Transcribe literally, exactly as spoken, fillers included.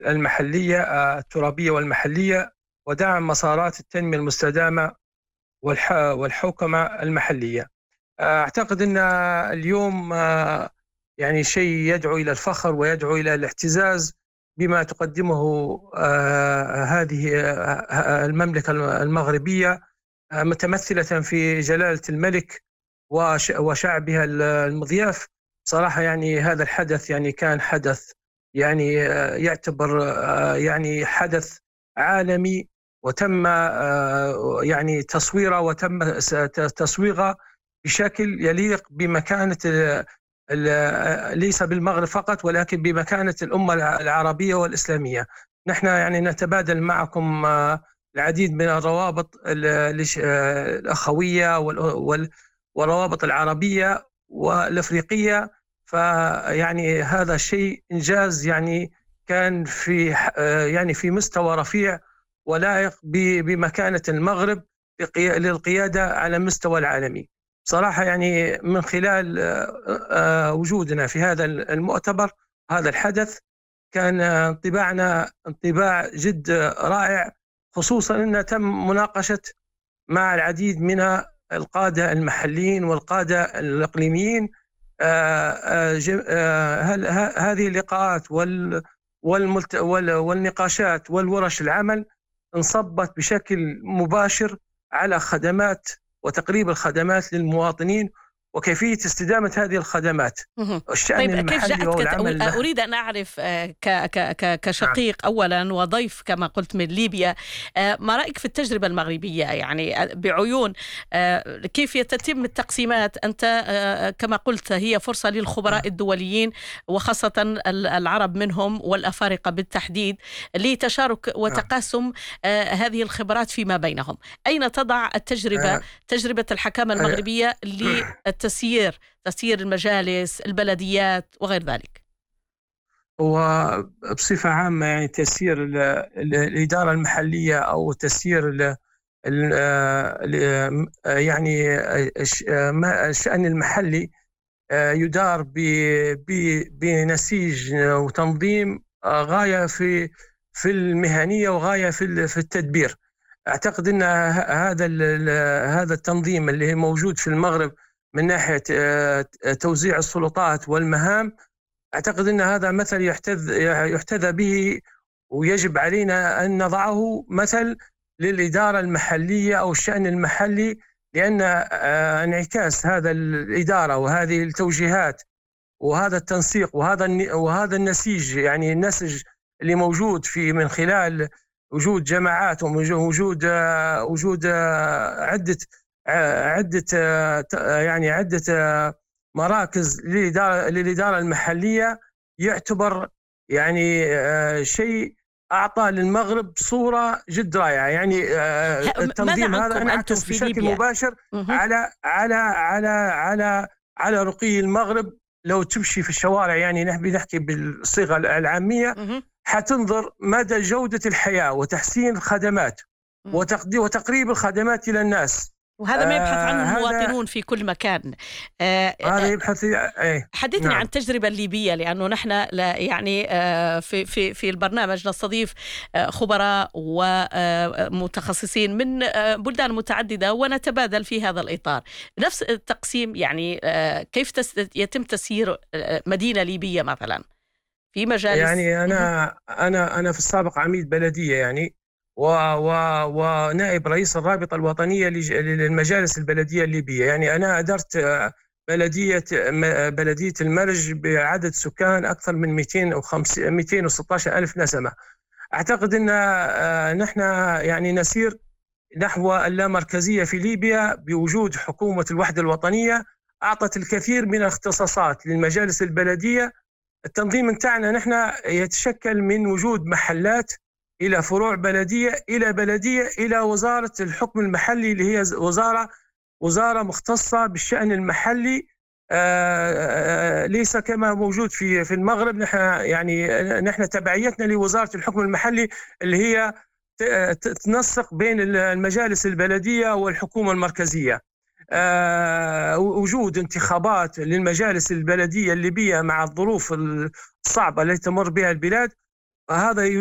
المحلية آه، الترابية والمحلية، ودعم مسارات التنمية المستدامة والح- والحوكمة المحلية. آه، أعتقد أن اليوم آه، يعني شيء يدعو إلى الفخر ويدعو إلى الاعتزاز بما تقدمه آه، هذه آه، المملكة المغربية، آه، متمثلة في جلالة الملك وش- وشعبها المضياف. صراحة يعني هذا الحدث يعني كان حدث يعني آه، يعتبر آه، يعني حدث عالمي، وتم آه، يعني تصويره وتم س- تصويغه بشكل يليق بمكانة ال- ال- ليس بالمغرب فقط، ولكن بمكانة الأمة العربية والإسلامية. نحن يعني نتبادل معكم آه، العديد من الروابط ال- آه، الأخوية وال- وال- والروابط العربية والأفريقية. فيعني هذا شيء إنجاز يعني كان في آه، يعني في مستوى رفيع ولائق ب- بمكانة المغرب لقيا- للقيادة على مستوى العالمي. بصراحة يعني من خلال آه، آه، وجودنا في هذا المؤتمر، هذا الحدث، كان انطباعنا انطباع جد رائع، خصوصا أن تم مناقشة مع العديد من القادة المحليين والقادة الإقليميين. آه، آه، ج- آه، هل- ه- هذه اللقاءات وال- والملت- وال- والنقاشات والورش العمل انصبت بشكل مباشر على خدمات وتقريب الخدمات للمواطنين، وكيفية استدامة هذه الخدمات، اهم. الشأن طيب كيف المحلي جاءتك الت والعمل أ المحلي. أريد أن أعرف آآ ك ك ك نعم. كشقيق أولًا وضيف كما قلت من ليبيا، آآ ما رأيك في التجربة المغربية؟ يعني أ بعيون آآ كيف تتم التقسيمات؟ أنت آآ كما قلت هي فرصة للخبراء الدوليين وخاصةً ال العرب منهم والأفارقة بالتحديد، لتشارك نعم. وتقاسم آآ هذه الخبرات فيما بينهم. أين تضع التجربة، آه، تجربة الحكامة آه، المغربية للتسيير تسيير المجالس، البلديات وغير ذلك؟ وبصفة عامة يعني تسيير ال- ال- الإدارة المحلية أو تسيير ال- ال- ال- يعني الش- ما- الشأن المحلي آه، يدار ب- ب- بنسيج وتنظيم آه، غاية في في المهنية وغاية في ال- في التدبير. أعتقد أن ه- هذا ال- ال- هذا التنظيم اللي موجود في المغرب من ناحية آه، توزيع السلطات والمهام، أعتقد أن هذا مثل يحتذ يحتذى به، ويجب علينا أن نضعه مثل للإدارة المحلية أو الشأن المحلي، لأن آه، انعكاس هذا الإدارة وهذه التوجيهات وهذا التنسيق وهذا وهذا النسيج، يعني النسج اللي موجود في من خلال وجود جماعات ووجود آه، وجود آه، عدة آه، عدة آه، يعني عدة آه، مراكز للإدارة للإدارة المحلية، يعتبر يعني آه، شيء أعطى للمغرب صورة جد رائعة. يعني آه، ه ماذا التنظيم هذا عنكم أنتم انعكس في بشكل ليبيا؟ مباشر اهم. على على على على على رقي المغرب. لو تمشي في الشوارع، يعني نحن نحكي بالصيغة العامية، اهم. حتنظر مدى جودة الحياة وتحسين الخدمات إمم. وتقدي- وتقريب الخدمات إلى الناس. وهذا ما يبحث آه عنه هذا المواطنون في كل مكان. آآ هذا أ يبحث ايه. حدثني عن نعم. التجربة الليبية، لأنه نحن لا يعني آآ في في في البرنامج نستضيف آآ خبراء ومتخصصين من آآ بلدان متعددة ونتبادل في هذا الإطار. نفس التقسيم يعني آآ كيف تس يتم تسيير آآ مدينة ليبية مثلًا في مجالس؟ يعني اهم. أنا أنا أنا في السابق عميد بلدية، يعني و و ونائب رئيس الرابطة الوطنية لج- للمجالس البلدية الليبية. يعني أنا أدرت آه، بلدية م- بلدية المرج بعدد سكان أكثر من مئتين وخمسين مئتين وستة عشر ألف نسمة. أعتقد أن آه، نحن يعني نسير نحو اللامركزية في ليبيا بوجود حكومة الوحدة الوطنية، أعطت الكثير من الاختصاصات للمجالس البلدية. التنظيم متاعنا نحن يتشكل من وجود محلات إلى فروع بلدية إلى بلدية إلى وزارة الحكم المحلي، اللي هي وزارة وزارة مختصة بالشأن المحلي. آآ آآ ليس كما موجود في في المغرب. نحن يعني نحن تبعيتنا لوزارة الحكم المحلي، اللي هي ت ت تنسق بين ال المجالس البلدية والحكومة المركزية. آه، وجود انتخابات للمجالس البلدية الليبية مع الظروف الصعبة التي تمر بها البلاد، هذا